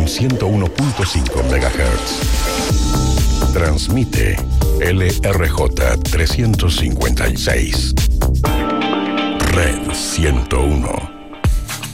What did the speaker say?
en 101.5 MHz. Transmite LRJ 356. Red 101.